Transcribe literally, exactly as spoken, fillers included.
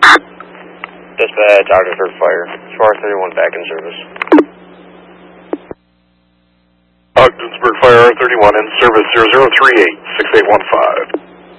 Dispatch, Ogdensburg Fire. R thirty-one back in service. Ogdensburg Fire, R thirty-one in service, zero zero three eight, six eight one five.